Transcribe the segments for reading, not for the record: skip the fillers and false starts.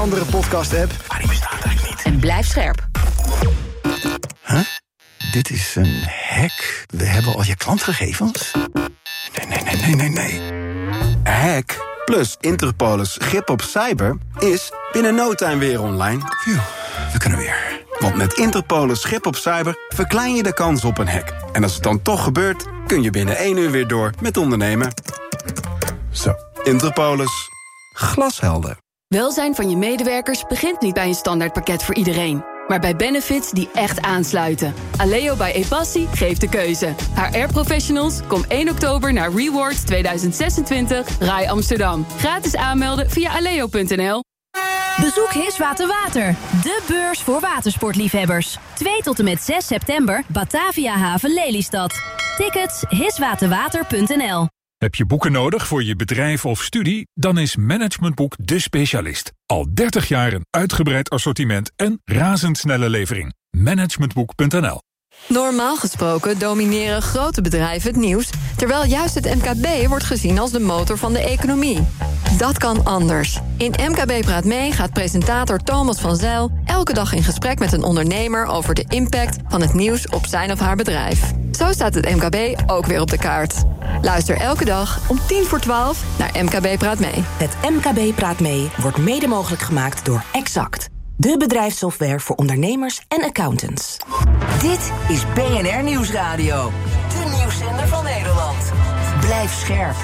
andere podcast-app, maar die bestaat eigenlijk niet. En blijf scherp. Huh? Dit is een hack. We hebben al je klantgegevens? Nee. Hack plus Interpolis grip op cyber is binnen no time weer online. Phew, we kunnen weer. Want met Interpolis grip op cyber verklein je de kans op een hack. En als het dan toch gebeurt, kun je binnen 1 uur weer door met ondernemen. Zo, Interpolis. Glashelder. Welzijn van je medewerkers begint niet bij een standaardpakket voor iedereen, maar bij benefits die echt aansluiten. Aleo by Epassi geeft de keuze. HR-professionals, kom 1 oktober naar Rewards 2026 RAI Amsterdam. Gratis aanmelden via aleo.nl. Bezoek Hiswater Water, de beurs voor watersportliefhebbers. 2 tot en met 6 september, Batavia Haven Lelystad. Tickets hiswaterwater.nl. Heb je boeken nodig voor je bedrijf of studie? Dan is Managementboek de specialist. Al 30 jaar een uitgebreid assortiment en razendsnelle levering. Managementboek.nl. Normaal gesproken domineren grote bedrijven het nieuws, terwijl juist het MKB wordt gezien als de motor van de economie. Dat kan anders. In MKB Praat Mee gaat presentator Thomas van Zijl elke dag in gesprek met een ondernemer over de impact van het nieuws op zijn of haar bedrijf. Zo staat het MKB ook weer op de kaart. Luister elke dag om 11:10 naar MKB Praat Mee. Het MKB Praat Mee wordt mede mogelijk gemaakt door Exact, de bedrijfssoftware voor ondernemers en accountants. Dit is BNR Nieuwsradio, de nieuwszender van Nederland. Blijf scherp.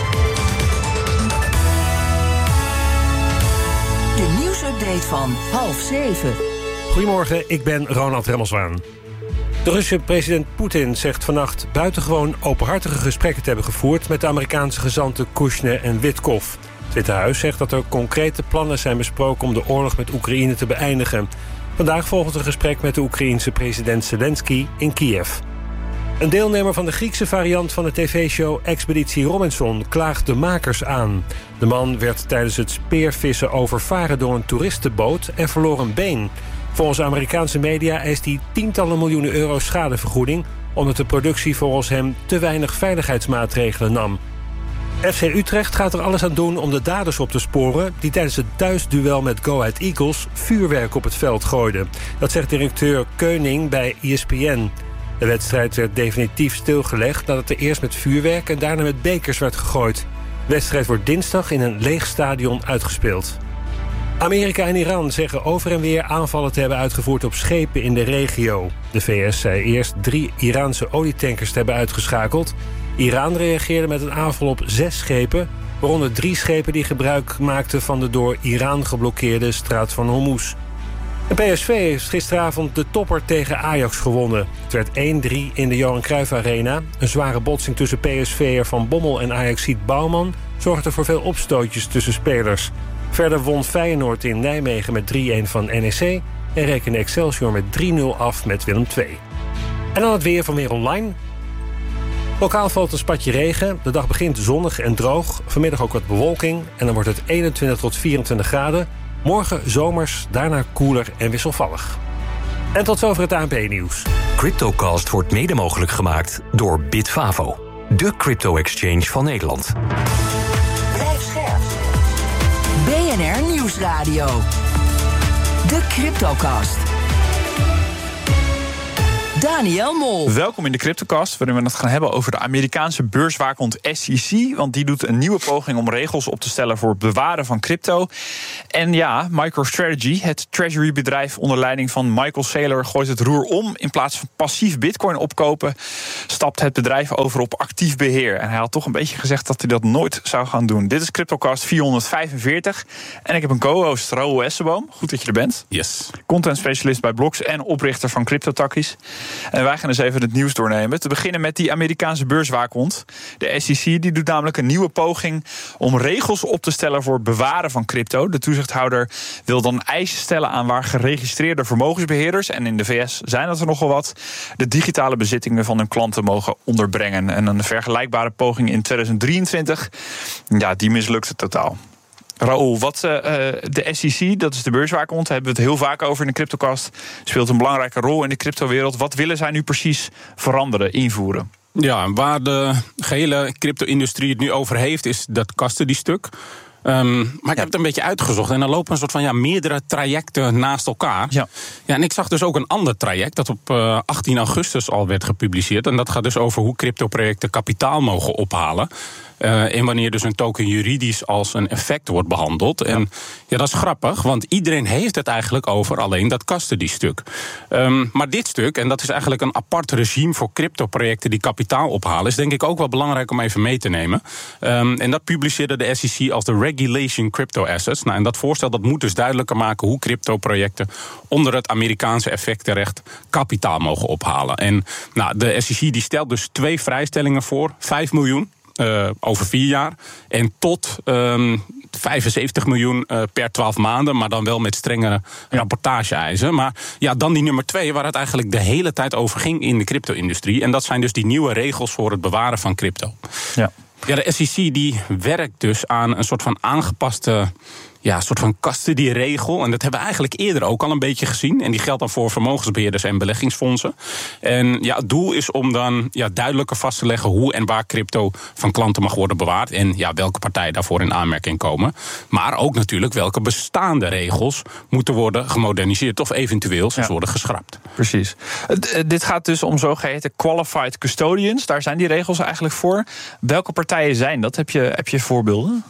De nieuwsupdate van 6:30. Goedemorgen, ik ben Ronald Remmelswaan. De Russische president Poetin zegt vannacht buitengewoon openhartige gesprekken te hebben gevoerd met de Amerikaanse gezanten Kushner en Witkoff. Het Witte Huis zegt dat er concrete plannen zijn besproken om de oorlog met Oekraïne te beëindigen. Vandaag volgt een gesprek met de Oekraïense president Zelensky in Kiev. Een deelnemer van de Griekse variant van de tv-show Expeditie Robinson klaagt de makers aan. De man werd tijdens het speervissen overvaren door een toeristenboot en verloor een been. Volgens Amerikaanse media eist hij tientallen miljoenen euro schadevergoeding, omdat de productie volgens hem te weinig veiligheidsmaatregelen nam. FC Utrecht gaat er alles aan doen om de daders op te sporen die tijdens het thuisduel met Go Ahead Eagles vuurwerk op het veld gooiden. Dat zegt directeur Keuning bij ESPN. De wedstrijd werd definitief stilgelegd nadat er eerst met vuurwerk en daarna met bekers werd gegooid. De wedstrijd wordt dinsdag in een leeg stadion uitgespeeld. Amerika en Iran zeggen over en weer aanvallen te hebben uitgevoerd op schepen in de regio. De VS zei eerst 3 Iraanse olietankers te hebben uitgeschakeld. Iran reageerde met een aanval op 6 schepen, waaronder 3 schepen die gebruik maakten van de door Iran geblokkeerde straat van Hormuz. De PSV heeft gisteravond de topper tegen Ajax gewonnen. Het werd 1-3 in de Johan Cruijff Arena. Een zware botsing tussen PSV'er Van Bommel en Ajaxiet Bouwman zorgde voor veel opstootjes tussen spelers. Verder won Feyenoord in Nijmegen met 3-1 van NEC en rekende Excelsior met 3-0 af met Willem II. En dan het weer van Weer Online. Lokaal valt een spatje regen. De dag begint zonnig en droog. Vanmiddag ook wat bewolking. En dan wordt het 21 tot 24 graden. Morgen zomers, daarna koeler en wisselvallig. En tot zover het ANP-nieuws. CryptoCast wordt mede mogelijk gemaakt door Bitfavo, de crypto-exchange van Nederland. Blijf scherp. BNR Nieuwsradio. De CryptoCast. Daniel Mol. Welkom in de CryptoCast, waarin we het gaan hebben over de Amerikaanse beurswaakhond SEC. Want die doet een nieuwe poging om regels op te stellen voor het bewaren van crypto. En ja, MicroStrategy, het treasury-bedrijf onder leiding van Michael Saylor, gooit het roer om. In plaats van passief bitcoin opkopen, stapt het bedrijf over op actief beheer. En hij had toch een beetje gezegd dat hij dat nooit zou gaan doen. Dit is CryptoCast 445. En ik heb een co-host, Raoul Essenboom. Goed dat je er bent. Yes. Content specialist bij Blocks en oprichter van CryptoTakkies. En wij gaan eens even het nieuws doornemen. Te beginnen met die Amerikaanse beurswaakhond. De SEC die doet namelijk een nieuwe poging om regels op te stellen voor het bewaren van crypto. De toezichthouder wil dan eisen stellen aan waar geregistreerde vermogensbeheerders, en in de VS zijn dat er nogal wat, de digitale bezittingen van hun klanten mogen onderbrengen. En een vergelijkbare poging in 2023, ja, die mislukte totaal. Raoul, wat de SEC, dat is de beurswaakhond, daar hebben we het heel vaak over in de CryptoCast, speelt een belangrijke rol in de cryptowereld. Wat willen zij nu precies veranderen, invoeren? Ja, waar de gehele crypto-industrie het nu over heeft, is dat custody-stuk. Maar ik heb het een beetje uitgezocht. En er lopen een soort van meerdere trajecten naast elkaar. Ja, en ik zag dus ook een ander traject dat op 18 augustus al werd gepubliceerd. En dat gaat dus over hoe cryptoprojecten kapitaal mogen ophalen. En wanneer dus een token juridisch als een effect wordt behandeld. En dat is grappig, want iedereen heeft het eigenlijk over alleen dat custody-stuk. Maar dit stuk, en dat is eigenlijk een apart regime voor cryptoprojecten die kapitaal ophalen, is denk ik ook wel belangrijk om even mee te nemen. En dat publiceerde de SEC als de Regulation Crypto Assets. Nou, en dat voorstel dat moet dus duidelijker maken hoe cryptoprojecten onder het Amerikaanse effectenrecht kapitaal mogen ophalen. En de SEC die stelt dus 2 vrijstellingen voor, 5 miljoen. Over 4 jaar. En tot 75 miljoen per 12 maanden. Maar dan wel met strengere rapportage-eisen. Maar dan die nummer 2, waar het eigenlijk de hele tijd over ging in de crypto-industrie. En dat zijn dus die nieuwe regels voor het bewaren van crypto. Ja, de SEC die werkt dus aan een soort van aangepaste soort van custody-regel. En dat hebben we eigenlijk eerder ook al een beetje gezien. En die geldt dan voor vermogensbeheerders en beleggingsfondsen. En het doel is om dan duidelijker vast te leggen hoe en waar crypto van klanten mag worden bewaard. En welke partijen daarvoor in aanmerking komen. Maar ook natuurlijk welke bestaande regels moeten worden gemoderniseerd of eventueel worden geschrapt. Precies. Dit gaat dus om zogeheten qualified custodians. Daar zijn die regels eigenlijk voor. Welke partijen zijn dat? Heb je voorbeelden?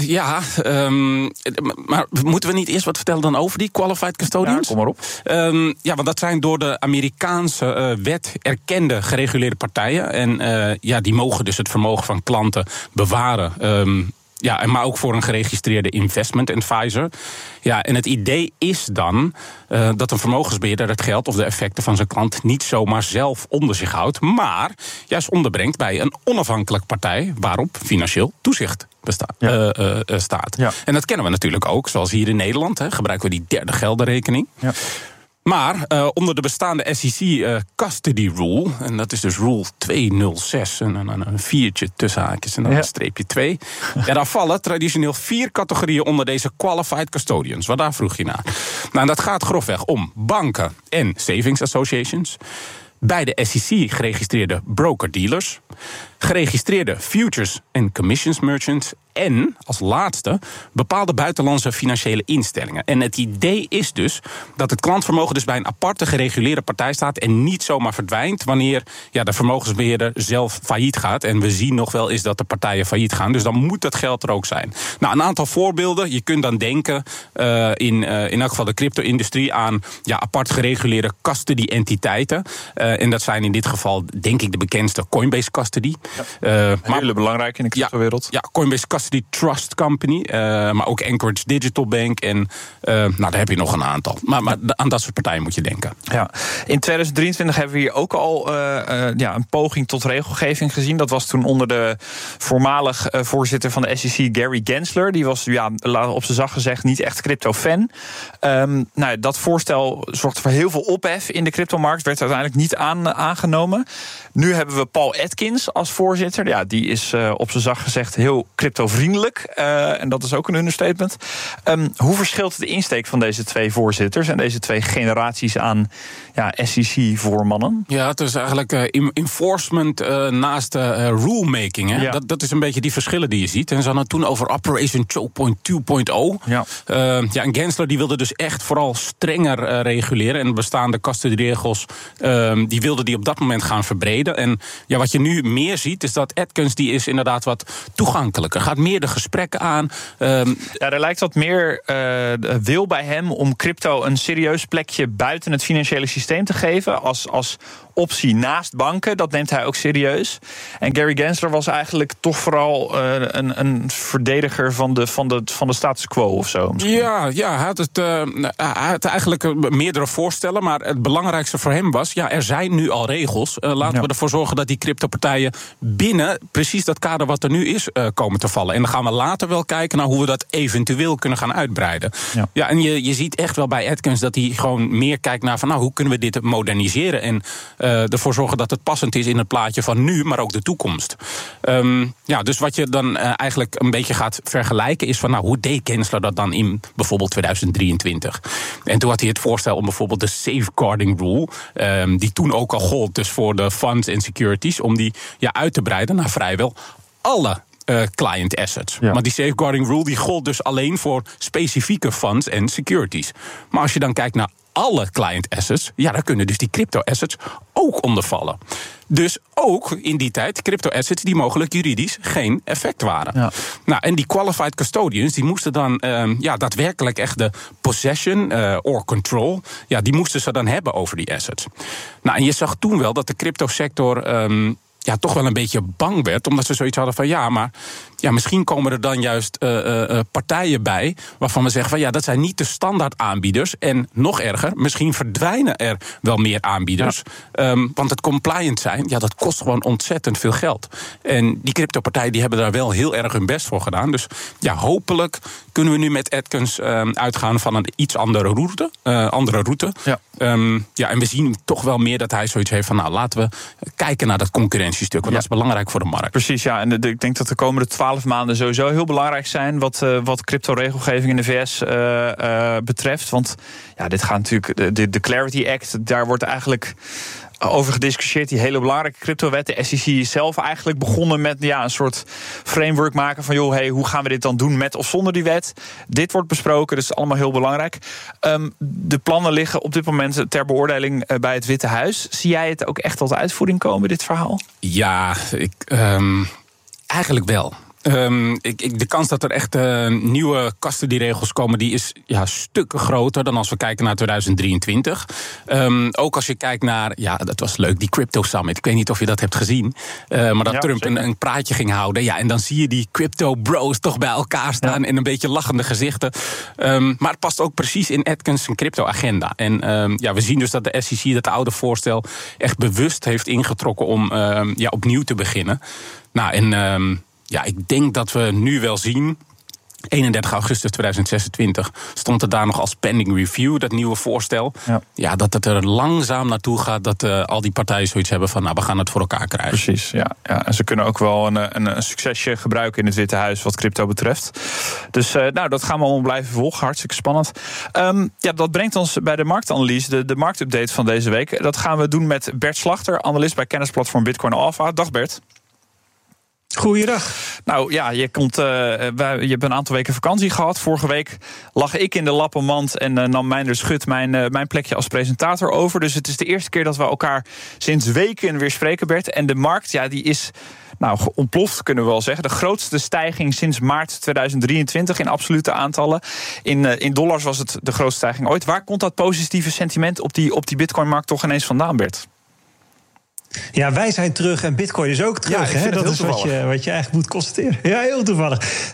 Maar moeten we niet eerst wat vertellen dan over die qualified custodians? Ja, kom maar op. Want dat zijn door de Amerikaanse wet erkende gereguleerde partijen. En die mogen dus het vermogen van klanten bewaren. Maar ook voor een geregistreerde investment advisor. Ja, en het idee is dan dat een vermogensbeheerder het geld of de effecten van zijn klant niet zomaar zelf onder zich houdt, maar juist onderbrengt bij een onafhankelijke partij waarop financieel toezicht staat. Ja. En dat kennen we natuurlijk ook, zoals hier in Nederland gebruiken we die derde geldenrekening. Ja. Maar onder de bestaande SEC custody rule, en dat is dus rule 206, en een viertje tussen haakjes en dan een streepje 2. Daar vallen traditioneel 4 categorieën onder deze qualified custodians. Wat daar vroeg je naar? Nou, en dat gaat grofweg om banken en savings associations, bij de SEC geregistreerde broker-dealers, geregistreerde futures en commissions merchants en, als laatste, bepaalde buitenlandse financiële instellingen. En het idee is dus dat het klantvermogen dus bij een aparte gereguleerde partij staat en niet zomaar verdwijnt wanneer de vermogensbeheerder zelf failliet gaat. En we zien nog wel eens dat de partijen failliet gaan, dus dan moet dat geld er ook zijn. Nou, een aantal voorbeelden. Je kunt dan denken in elk geval de crypto-industrie aan apart gereguleerde custody-entiteiten. En dat zijn in dit geval, denk ik, de bekendste Coinbase Custody. Hele belangrijk in de cryptowereld. Ja, Coinbase Custody Trust Company, maar ook Anchorage Digital Bank. En daar heb je nog een aantal. Maar aan dat soort partijen moet je denken. Ja. In 2023 hebben we hier ook al een poging tot regelgeving gezien. Dat was toen onder de voormalig voorzitter van de SEC, Gary Gensler. Die was op zijn zacht gezegd niet echt crypto-fan. Dat voorstel zorgde voor heel veel ophef in de cryptomarkt. Werd uiteindelijk niet aangenomen. Nu hebben we Paul Atkins als voorzitter. Ja, die is op zijn zacht gezegd heel cryptovriendelijk. En dat is ook een understatement. Hoe verschilt de insteek van deze 2 voorzitters en deze 2 generaties aan SEC-voormannen? Ja, het is eigenlijk enforcement naast rulemaking. Hè? Ja. Dat is een beetje die verschillen die je ziet. En ze hadden het toen over Operation Choke Point 2.0. Ja. En Gensler die wilde dus echt vooral strenger reguleren. En bestaande custody-regels die wilde die op dat moment gaan verbreden. En wat je nu meer ziet is dat Atkins die is inderdaad wat toegankelijker. Gaat meer de gesprekken aan. Er lijkt wat meer wil bij hem om crypto een serieus plekje buiten het financiële systeem te geven. Als optie naast banken. Dat neemt hij ook serieus. En Gary Gensler was eigenlijk toch vooral een verdediger van de status quo of zo. Hij had eigenlijk meerdere voorstellen. Maar het belangrijkste voor hem was, er zijn nu al regels. Laten we ervoor zorgen dat die cryptopartijen binnen precies dat kader wat er nu is komen te vallen. En dan gaan we later wel kijken naar hoe we dat eventueel kunnen gaan uitbreiden. Ja, en je ziet echt wel bij Atkins dat hij gewoon meer kijkt naar van hoe kunnen we dit moderniseren en ervoor zorgen dat het passend is in het plaatje van nu, maar ook de toekomst. Dus wat je dan eigenlijk een beetje gaat vergelijken is van hoe deed Gensler dat dan in bijvoorbeeld 2023? En toen had hij het voorstel om bijvoorbeeld de safeguarding rule, die toen ook al gold dus voor de funds en securities, om die uit te breiden naar vrijwel alle client assets. Ja. Maar die safeguarding rule die gold dus alleen voor specifieke funds en securities. Maar als je dan kijkt naar alle client assets, ja, dan kunnen dus die crypto assets ook onder vallen. Dus ook in die tijd crypto assets die mogelijk juridisch geen effect waren. Ja. Nou, en die qualified custodians die moesten dan daadwerkelijk echt de possession or control, ja, die moesten ze dan hebben over die assets. Nou, en je zag toen wel dat de cryptosector toch wel een beetje bang werd, omdat ze zoiets hadden van maar misschien komen er dan juist partijen bij waarvan we zeggen van dat zijn niet de standaard aanbieders. En nog erger, misschien verdwijnen er wel meer aanbieders. Ja. Want het compliant zijn, dat kost gewoon ontzettend veel geld. En die cryptopartijen die hebben daar wel heel erg hun best voor gedaan. Dus hopelijk kunnen we nu met Atkins uitgaan van een iets andere route. Ja. En we zien toch wel meer dat hij zoiets heeft van laten we kijken naar dat concurrentiestuk. Want dat is belangrijk voor de markt. Precies, ja. En ik denk dat de komende 12 maanden sowieso heel belangrijk zijn wat crypto-regelgeving in de VS betreft. Want dit gaat natuurlijk, de Clarity Act, daar wordt eigenlijk over gediscussieerd, die hele belangrijke cryptowet. De SEC is zelf eigenlijk begonnen met een soort framework maken van hoe gaan we dit dan doen met of zonder die wet. Dit wordt besproken, dus allemaal heel belangrijk. De plannen liggen op dit moment ter beoordeling bij het Witte Huis. Zie jij het ook echt tot uitvoering komen, dit verhaal? Ja, eigenlijk wel. De kans dat er echt nieuwe custody-regels komen, die is stukken groter dan als we kijken naar 2023. Ook als je kijkt naar, dat was leuk, die Crypto Summit. Ik weet niet of je dat hebt gezien. Maar dat Trump een praatje ging houden. Ja, en dan zie je die crypto-bros toch bij elkaar staan in een beetje lachende gezichten. Maar het past ook precies in Atkins' crypto-agenda. En we zien dus dat de SEC dat oude voorstel echt bewust heeft ingetrokken om opnieuw te beginnen. Nou, en ik denk dat we nu wel zien, 31 augustus 2026 stond het daar nog als pending review, dat nieuwe voorstel. Ja, dat het er langzaam naartoe gaat dat al die partijen zoiets hebben van we gaan het voor elkaar krijgen. Precies, ja. En ze kunnen ook wel een succesje gebruiken in het Witte Huis wat crypto betreft. Dus dat gaan we allemaal blijven volgen. Hartstikke spannend. Dat brengt ons bij de marktanalyse, de marktupdate van deze week. Dat gaan we doen met Bert Slachter, analist bij kennisplatform Bitcoin Alpha. Dag Bert. Goeiedag. Nou ja, je hebt een aantal weken vakantie gehad. Vorige week lag ik in de lappenmand en nam Meijner Schut mijn plekje als presentator over. Dus het is de eerste keer dat we elkaar sinds weken weer spreken, Bert. En de markt, die is ontploft, kunnen we wel zeggen. De grootste stijging sinds maart 2023 in absolute aantallen. In dollars was het de grootste stijging ooit. Waar komt dat positieve sentiment op die Bitcoin-markt toch ineens vandaan, Bert? Ja, wij zijn terug en Bitcoin is ook terug. Ja, dat is wat je eigenlijk moet constateren. Ja, heel toevallig.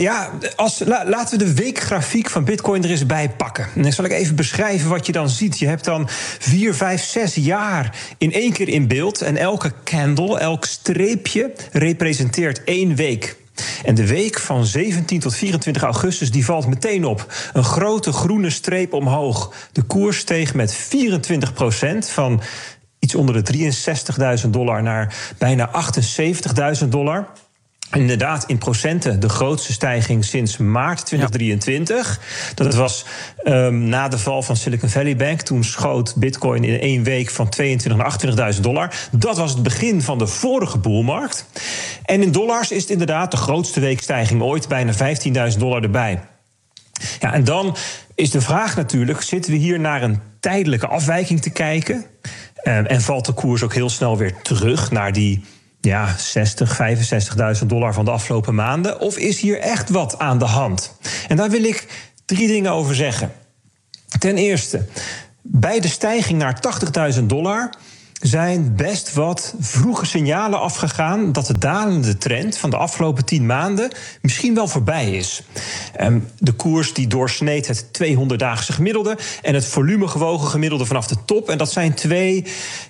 Laten we de weekgrafiek van Bitcoin er eens bij pakken. En dan zal ik even beschrijven wat je dan ziet. Je hebt dan 4, 5, 6 jaar in één keer in beeld. En elke candle, elk streepje representeert 1 week. En de week van 17 tot 24 augustus die valt meteen op. Een grote groene streep omhoog. De koers steeg met 24% van iets onder de $63.000 naar bijna $78.000. Inderdaad, in procenten de grootste stijging sinds maart 2023. Dat was na de val van Silicon Valley Bank. Toen schoot Bitcoin in 1 week van $22.000 naar $28.000. Dat was het begin van de vorige boelmarkt. En in dollars is het inderdaad de grootste weekstijging ooit. Bijna $15.000 erbij. Ja, en dan is de vraag natuurlijk, zitten we hier naar een tijdelijke afwijking te kijken? En valt de koers ook heel snel weer terug naar die $60.000, $65.000 van de afgelopen maanden? Of is hier echt wat aan de hand? En daar wil ik 3 dingen over zeggen. Ten eerste, bij de stijging naar $80.000 zijn best wat vroege signalen afgegaan dat de dalende trend van de afgelopen 10 maanden misschien wel voorbij is. De koers die doorsneed het 200-daagse gemiddelde en het volumegewogen gemiddelde vanaf de top. En dat zijn 2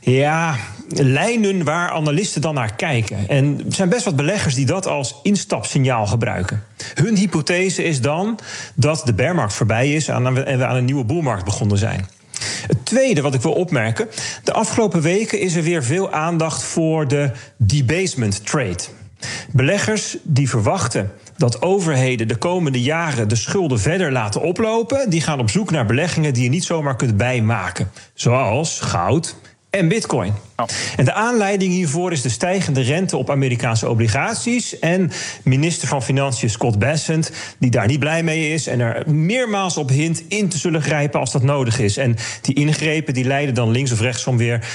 lijnen waar analisten dan naar kijken. En er zijn best wat beleggers die dat als instapsignaal gebruiken. Hun hypothese is dan dat de bearmarkt voorbij is en we aan een nieuwe boelmarkt begonnen zijn. Het tweede wat ik wil opmerken, de afgelopen weken is er weer veel aandacht voor de debasement trade. Beleggers die verwachten dat overheden de komende jaren de schulden verder laten oplopen, die gaan op zoek naar beleggingen die je niet zomaar kunt bijmaken. Zoals goud, en Bitcoin. Oh. En de aanleiding hiervoor is de stijgende rente op Amerikaanse obligaties. En minister van Financiën Scott Bessent, die daar niet blij mee is en er meermaals op hint in te zullen grijpen als dat nodig is. En die ingrepen die leiden dan links of rechtsom weer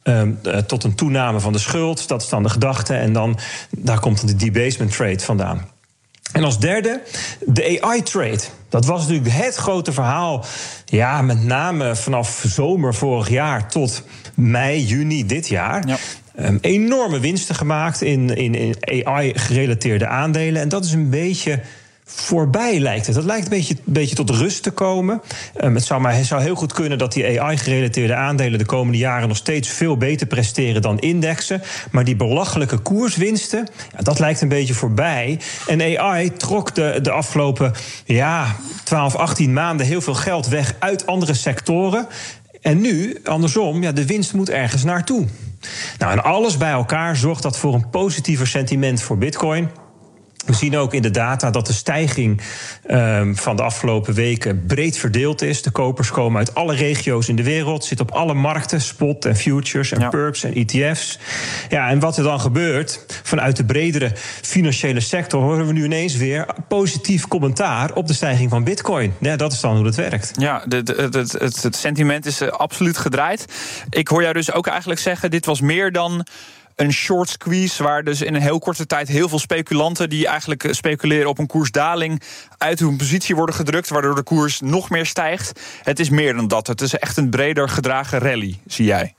tot een toename van de schuld. Dat is dan de gedachte. En dan daar komt dan de debasement trade vandaan. En als derde, de AI-trade. Dat was natuurlijk het grote verhaal. Ja, met name vanaf zomer vorig jaar tot mei, juni dit jaar. Ja. Enorme winsten gemaakt in AI-gerelateerde aandelen. En dat is een beetje voorbij, lijkt het. Dat lijkt een beetje tot rust te komen. Het zou heel goed kunnen dat die AI-gerelateerde aandelen de komende jaren nog steeds veel beter presteren dan indexen. Maar die belachelijke koerswinsten, dat lijkt een beetje voorbij. En AI trok de afgelopen 12, 18 maanden heel veel geld weg uit andere sectoren. En nu, andersom, de winst moet ergens naartoe. Nou, en alles bij elkaar zorgt dat voor een positiever sentiment voor Bitcoin. We zien ook in de data dat de stijging van de afgelopen weken breed verdeeld is. De kopers komen uit alle regio's in de wereld, zitten op alle markten, spot en futures en perps en ETF's. Ja, en wat er dan gebeurt vanuit de bredere financiële sector, horen we nu ineens weer positief commentaar op de stijging van Bitcoin. Ja, dat is dan hoe het werkt. Ja, het sentiment is absoluut gedraaid. Ik hoor jou dus ook eigenlijk zeggen, dit was meer dan een short squeeze, waar dus in een heel korte tijd heel veel speculanten die eigenlijk speculeren op een koersdaling uit hun positie worden gedrukt, waardoor de koers nog meer stijgt. Het is meer dan dat. Het is echt een breder gedragen rally, zie jij.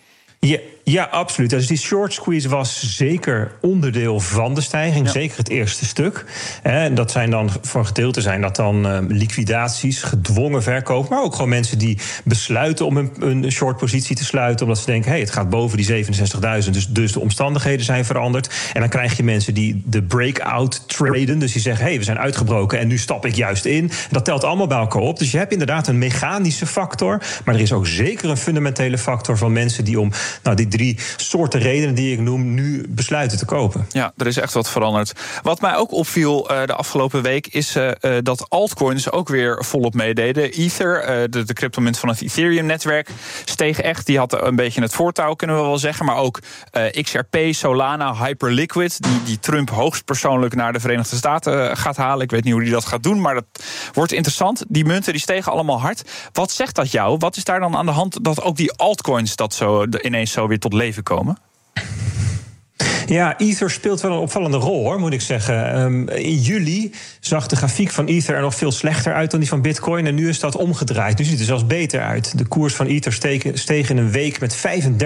Ja, absoluut. Dus die short squeeze was zeker onderdeel van de stijging. Ja. Zeker het eerste stuk. En dat zijn dan, voor een gedeelte zijn dat dan liquidaties, gedwongen verkoop. Maar ook gewoon mensen die besluiten om een short positie te sluiten, omdat ze denken, het gaat boven die 67.000. Dus de omstandigheden zijn veranderd. En dan krijg je mensen die de breakout traden. Dus die zeggen, we zijn uitgebroken en nu stap ik juist in. Dat telt allemaal bij elkaar op. Dus je hebt inderdaad een mechanische factor. Maar er is ook zeker een fundamentele factor van mensen die om die 3 soorten redenen die ik noem nu besluiten te kopen. Ja, er is echt wat veranderd. Wat mij ook opviel de afgelopen week is dat altcoins ook weer volop meededen. Ether, de cryptomunt van het Ethereum-netwerk, steeg echt. Die had een beetje het voortouw, kunnen we wel zeggen. Maar ook XRP, Solana, Hyperliquid, die Trump hoogstpersoonlijk naar de Verenigde Staten gaat halen. Ik weet niet hoe hij dat gaat doen, maar dat wordt interessant. Die munten die stegen allemaal hard. Wat zegt dat jou? Wat is daar dan aan de hand dat ook die altcoins dat zo ineens zo weer tot leven komen? Ja, Ether speelt wel een opvallende rol, hoor, moet ik zeggen. In juli zag de grafiek van Ether er nog veel slechter uit dan die van Bitcoin. En nu is dat omgedraaid. Nu ziet het er zelfs beter uit. De koers van Ether steeg in een week met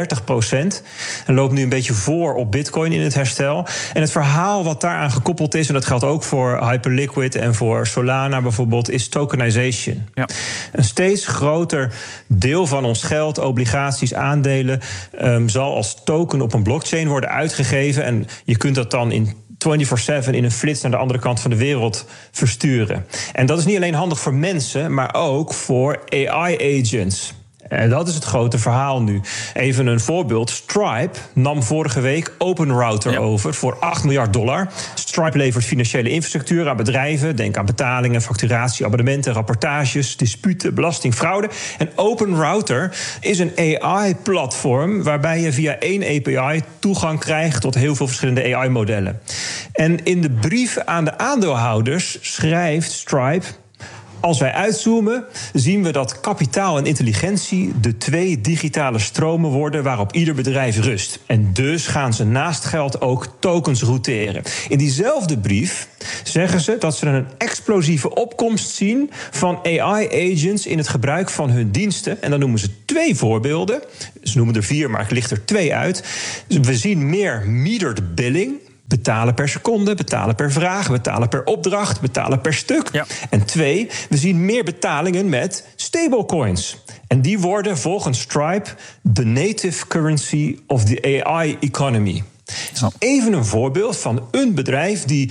35%. En loopt nu een beetje voor op Bitcoin in het herstel. En het verhaal wat daaraan gekoppeld is, en dat geldt ook voor Hyperliquid en voor Solana bijvoorbeeld, is tokenization. Ja. Een steeds groter deel van ons geld, obligaties, aandelen, zal als token op een blockchain worden uitgegeven. En je kunt dat dan in 24/7 in een flits naar de andere kant van de wereld versturen. En dat is niet alleen handig voor mensen, maar ook voor AI-agents. En dat is het grote verhaal nu. Even een voorbeeld. Stripe nam vorige week OpenRouter over voor $8 miljard. Stripe levert financiële infrastructuur aan bedrijven. Denk aan betalingen, facturatie, abonnementen, rapportages, disputen, belasting, fraude. En OpenRouter is een AI-platform waarbij je via 1 API toegang krijgt tot heel veel verschillende AI-modellen. En in de brief aan de aandeelhouders schrijft Stripe: als wij uitzoomen, zien we dat kapitaal en intelligentie de 2 digitale stromen worden waarop ieder bedrijf rust. En dus gaan ze naast geld ook tokens routeren. In diezelfde brief zeggen ze dat ze een explosieve opkomst zien van AI-agents in het gebruik van hun diensten. En dan noemen ze 2 voorbeelden. Ze noemen er 4, maar ik licht er 2 uit. We zien meer metered billing. Betalen per seconde, betalen per vraag, betalen per opdracht, betalen per stuk. Ja. En 2, we zien meer betalingen met stablecoins. En die worden volgens Stripe de native currency of the AI economy. Even een voorbeeld van een bedrijf die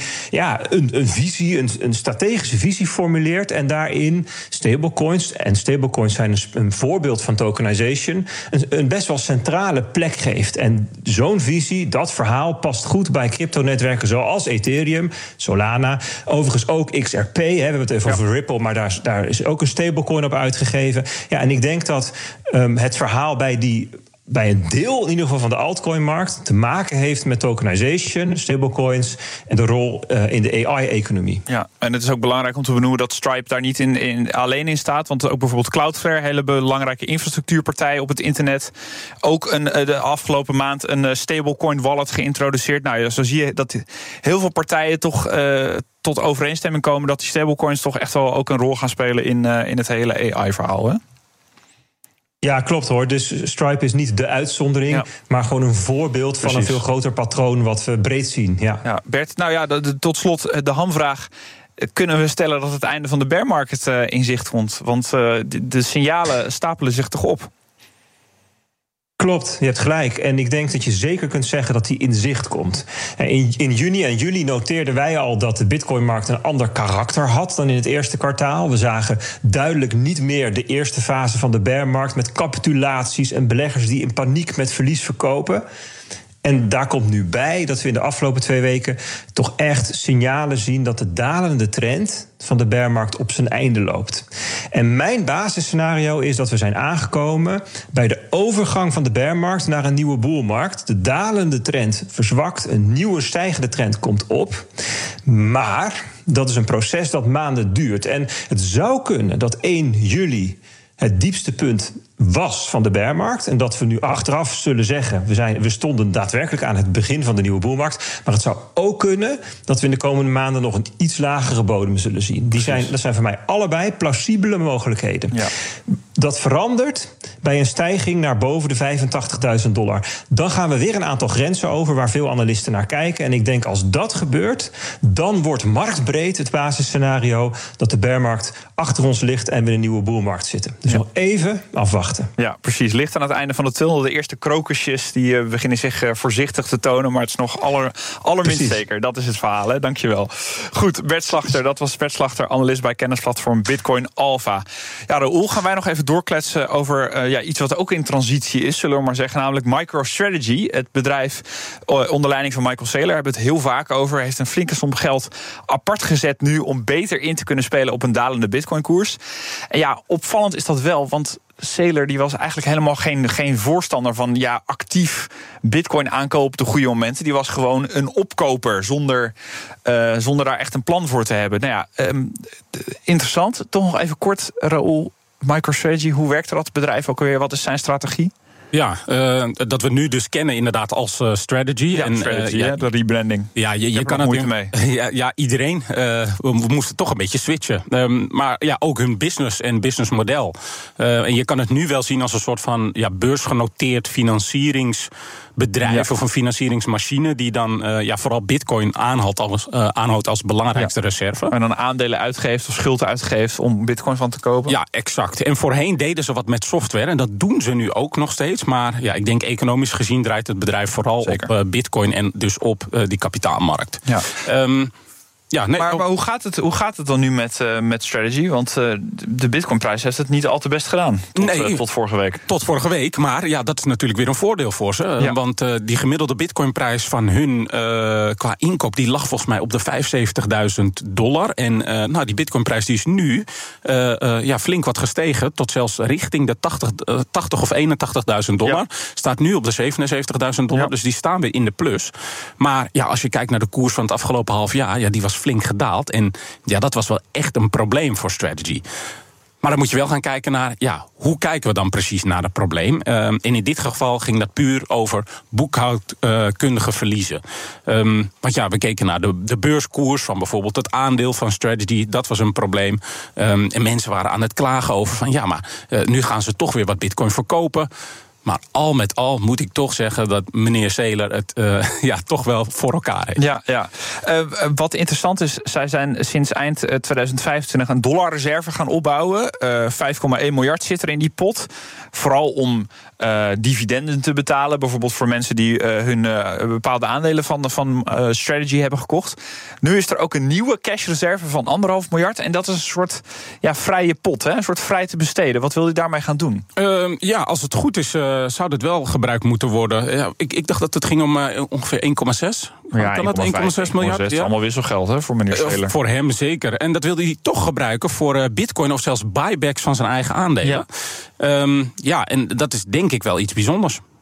een visie, een strategische visie formuleert en daarin stablecoins, en stablecoins zijn een voorbeeld van tokenization, een best wel centrale plek geeft. En zo'n visie, dat verhaal past goed bij cryptonetwerken zoals Ethereum, Solana, overigens ook XRP. We hebben het even over Ripple, maar daar is ook een stablecoin op uitgegeven. Ja, en ik denk dat het verhaal bij die bij een deel in ieder geval van de altcoin-markt te maken heeft met tokenization, stablecoins en de rol in de AI-economie. Ja, en het is ook belangrijk om te benoemen dat Stripe daar niet alleen in staat. Want ook bijvoorbeeld Cloudflare, een hele belangrijke infrastructuurpartij op het internet, ook de afgelopen maand een stablecoin wallet geïntroduceerd. Nou ja, zo zie je dat heel veel partijen toch tot overeenstemming komen dat die stablecoins toch echt wel ook een rol gaan spelen in het hele AI-verhaal, hè? Ja, klopt hoor. Dus Stripe is niet de uitzondering, maar gewoon een voorbeeld van een veel groter patroon wat we breed zien. Ja, Bert, nou ja, tot slot de hamvraag. Kunnen we stellen dat het einde van de bear market in zicht komt? Want de signalen stapelen zich toch op? Klopt, je hebt gelijk. En ik denk dat je zeker kunt zeggen dat die in zicht komt. In juni en juli noteerden wij al dat de bitcoinmarkt een ander karakter had dan in het eerste kwartaal. We zagen duidelijk niet meer de eerste fase van de bearmarkt met capitulaties en beleggers die in paniek met verlies verkopen. En daar komt nu bij dat we in de afgelopen 2 weken toch echt signalen zien dat de dalende trend van de bearmarkt op zijn einde loopt. En mijn basisscenario is dat we zijn aangekomen bij de overgang van de bearmarkt naar een nieuwe boelmarkt. De dalende trend verzwakt, een nieuwe stijgende trend komt op. Maar dat is een proces dat maanden duurt. En het zou kunnen dat 1 juli het diepste punt was van de bearmarkt. En dat we nu achteraf zullen zeggen, we stonden daadwerkelijk aan het begin van de nieuwe boelmarkt. Maar het zou ook kunnen dat we in de komende maanden nog een iets lagere bodem zullen zien. Dat zijn voor mij allebei plausibele mogelijkheden. Ja. Dat verandert bij een stijging naar boven de $85.000. Dan gaan we weer een aantal grenzen over waar veel analisten naar kijken. En ik denk als dat gebeurt, dan wordt marktbreed het basisscenario dat de bearmarkt achter ons ligt en we in een nieuwe boelmarkt zitten. Dus nog even afwachten. Ja, precies. Licht aan het einde van de tunnel. De eerste krokusjes die beginnen zich voorzichtig te tonen, maar het is nog allerminst zeker. Dat is het verhaal, hè? Dankjewel. Goed, Bert Slachter, dat was Bert Slachter, analist bij kennisplatform Bitcoin Alpha. Ja, Raoul, gaan wij nog even doorkletsen over iets wat ook in transitie is, zullen we maar zeggen, namelijk MicroStrategy. Het bedrijf onder leiding van Michael Saylor hebben het heel vaak over. Heeft een flinke som geld apart gezet nu om beter in te kunnen spelen op een dalende Bitcoin-koers. En ja, opvallend is dat wel, want Saylor die was eigenlijk helemaal geen voorstander van actief Bitcoin aankopen op de goede momenten. Die was gewoon een opkoper zonder daar echt een plan voor te hebben. Nou ja, interessant. Toch nog even kort, Raoul. MicroStrategy, hoe werkt dat bedrijf ook alweer? Wat is zijn strategie? Ja, dat we nu dus kennen inderdaad als Strategy. Ja, en, Strategy, de rebranding. Ja, je kan het moeite mee. Ja, iedereen. We moesten toch een beetje switchen. Maar ja, ook hun business en businessmodel. En je kan het nu wel zien als een soort van beursgenoteerd financieringsbedrijf of een financieringsmachine die dan vooral Bitcoin aanhoudt als belangrijkste reserve. En dan aandelen uitgeeft of schuld uitgeeft om Bitcoin van te kopen. Ja, exact. En voorheen deden ze wat met software en dat doen ze nu ook nog steeds. Maar ja, ik denk economisch gezien draait het bedrijf vooral op Bitcoin en dus op die kapitaalmarkt. Ja. Maar hoe gaat het dan nu met Strategy? Want de Bitcoinprijs heeft het niet al te best gedaan tot vorige week. Tot vorige week, maar ja, dat is natuurlijk weer een voordeel voor ze. Want die gemiddelde Bitcoinprijs van hun qua inkoop die lag volgens mij op de $75.000. En die Bitcoinprijs die is nu flink wat gestegen, tot zelfs richting de $80.000 of $81.000. Ja. Staat nu op de $77.000, dus die staan weer in de plus. Maar ja, als je kijkt naar de koers van het afgelopen half jaar, die was flink gedaald. En ja, dat was wel echt een probleem voor Strategy. Maar dan moet je wel gaan kijken naar, hoe kijken we dan precies naar het probleem? En in dit geval ging dat puur over boekhoudkundige verliezen. Want we keken naar de beurskoers van bijvoorbeeld het aandeel van Strategy. Dat was een probleem. En mensen waren aan het klagen over van, nu gaan ze toch weer wat Bitcoin verkopen. Maar al met al moet ik toch zeggen dat meneer Saylor het toch wel voor elkaar heeft. Ja. Wat interessant is, zij zijn sinds eind 2025 een dollarreserve gaan opbouwen. 5,1 miljard zit er in die pot. Vooral om dividenden te betalen. Bijvoorbeeld voor mensen die hun bepaalde aandelen van Strategy hebben gekocht. Nu is er ook een nieuwe cashreserve van 1,5 miljard. En dat is een soort vrije pot, hè? Een soort vrij te besteden. Wat wil je daarmee gaan doen? Als het goed is, zou dat wel gebruikt moeten worden. Ja, ik dacht dat het ging om ongeveer 1,6. Kan dat 1,6 miljard? Dat is allemaal wisselgeld, hè, voor meneer Saylor. Voor hem zeker. En dat wilde hij toch gebruiken voor Bitcoin of zelfs buybacks van zijn eigen aandelen. Ja, en dat is denk ik wel iets bijzonders.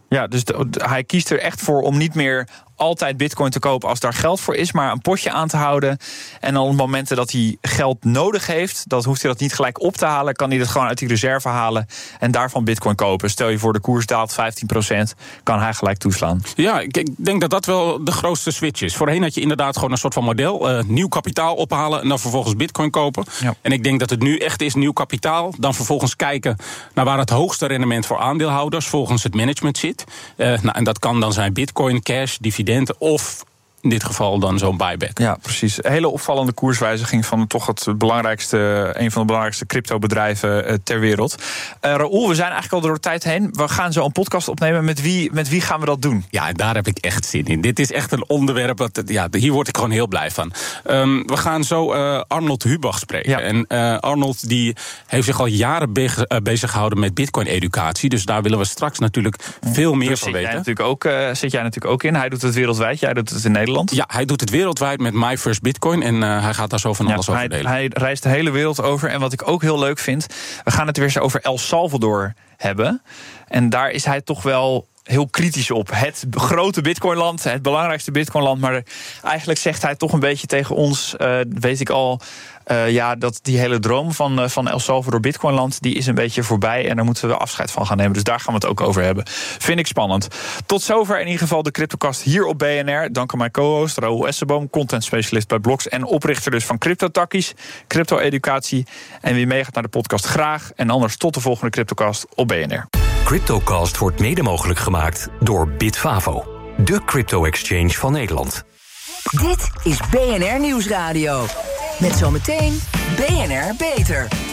Ja, dus hij kiest er echt voor om niet meer altijd bitcoin te kopen als daar geld voor is, maar een potje aan te houden. En dan op momenten dat hij geld nodig heeft, dan hoeft hij dat niet gelijk op te halen, kan hij dat gewoon uit die reserve halen en daarvan bitcoin kopen. Stel je voor de koers daalt 15%, kan hij gelijk toeslaan. Ja, ik denk dat dat wel de grootste switch is. Voorheen had je inderdaad gewoon een soort van model, nieuw kapitaal ophalen en dan vervolgens bitcoin kopen. Ja. En ik denk dat het nu echt is nieuw kapitaal, dan vervolgens kijken naar waar het hoogste rendement voor aandeelhouders volgens het management zit. En dat kan dan zijn bitcoin, cash, dividend of in dit geval dan zo'n buyback. Ja, precies. Een hele opvallende koerswijziging van toch een van de belangrijkste cryptobedrijven ter wereld. Raoul, we zijn eigenlijk al door de tijd heen. We gaan zo een podcast opnemen. Met wie gaan we dat doen? Ja, daar heb ik echt zin in. Dit is echt een onderwerp, hier word ik gewoon heel blij van. We gaan zo Arnold Hubach spreken. Ja. En Arnold die heeft zich al jaren bezig gehouden met bitcoin-educatie. Dus daar willen we straks natuurlijk veel meer van weten. Zit jij natuurlijk ook in. Hij doet het wereldwijd, jij doet het in Nederland. Ja, hij doet het wereldwijd met My First Bitcoin. En hij gaat daar zo van alles over delen. Hij reist de hele wereld over. En wat ik ook heel leuk vind, we gaan het weer eens over El Salvador hebben. En daar is hij toch wel heel kritisch op. Het grote bitcoinland, het belangrijkste bitcoinland. Maar eigenlijk zegt hij toch een beetje tegen ons, weet ik al, dat die hele droom van El Salvador Bitcoinland, die is een beetje voorbij en daar moeten we afscheid van gaan nemen. Dus daar gaan we het ook over hebben. Vind ik spannend. Tot zover in ieder geval de CryptoCast hier op BNR. Dank aan mijn co-host Raoul Essenboom, content specialist bij Blocks en oprichter dus van CryptoTakkies, crypto-educatie. En wie meegaat naar de podcast graag. En anders tot de volgende CryptoCast op BNR. CryptoCast wordt mede mogelijk gemaakt door Bitfavo, de crypto-exchange van Nederland. Dit is BNR Nieuwsradio. Met zometeen BNR Beter.